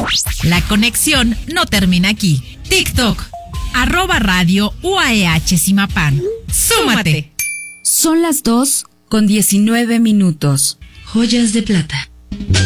La conexión no termina aquí. TikTok, @radio UAEH Zimapán. ¡Súmate! Son las 2:19. Joyas de plata.